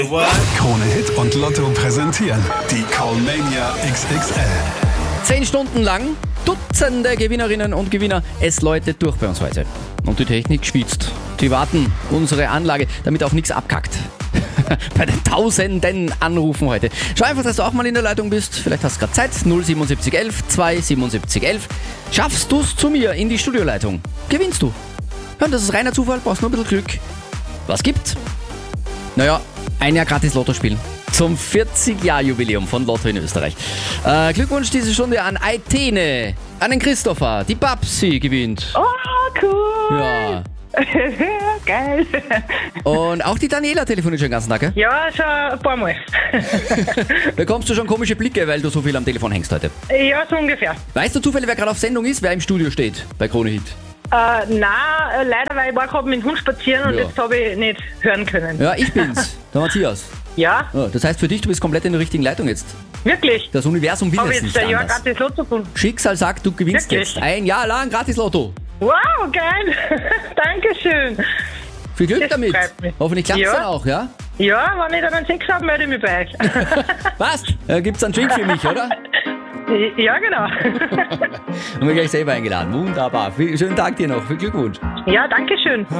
Krone Hit und Lotto präsentieren die Callmania XXL. 10 Stunden lang, Dutzende Gewinnerinnen und Gewinner. Es läutet durch bei uns heute. Und die Technik schwitzt. Die warten unsere Anlage, damit auch nichts abkackt. Bei den tausenden Anrufen heute. Schau einfach, dass du auch mal in der Leitung bist. Vielleicht hast du gerade Zeit. 07711 27711. Schaffst du es zu mir in die Studioleitung? Gewinnst du. Ja, das ist reiner Zufall, brauchst nur ein bisschen Glück. Was gibt's? Naja, ein Jahr gratis Lotto spielen. Zum 40-Jahr-Jubiläum von Lotto in Österreich. Glückwunsch diese Stunde an Aithene, an den Christopher. Die Babsi gewinnt. Oh, cool. Ja. Geil. Und auch die Daniela telefoniert schon den ganzen Tag, gell? Ja, schon ein paar Mal. Bekommst du schon komische Blicke, weil du so viel am Telefon hängst heute? Ja, so ungefähr. Weißt du zufällig, wer gerade auf Sendung ist, wer im Studio steht bei Krone Hit? Nein, leider, weil ich war gerade mit dem Hund spazieren und Ja. jetzt habe ich nicht hören können. Ja, ich bin's, der Matthias. Ja, Ja, das heißt für dich, du bist komplett in der richtigen Leitung jetzt. wirklich. Das Universum will Habe es ich jetzt nicht ein Jahr anders. gratis Lotto gefunden. Schicksal sagt, du gewinnst Wirklich? jetzt ein Jahr lang gratis Lotto. Wow, geil. Dankeschön. Viel Glück Das damit. freut mich. Hoffentlich klappt's Ja. dann auch, ja? Ja, wenn ich dann einen Sex habe, melde ich mich bei euch. Was? Gibt's einen Drink für mich, oder? Ja, genau. Haben wir gleich selber eingeladen. Wunderbar. Schönen Tag dir noch. Viel Glückwunsch. Ja, danke schön.